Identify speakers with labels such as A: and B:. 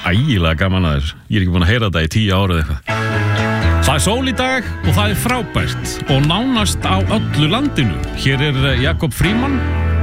A: ægilega gaman að þér. Ég ekki búin að heyra þetta í 10 ára eða eitthvað. Það sól í dag og það frábært og nánast á öllu landinu. Hér Jakob Frímann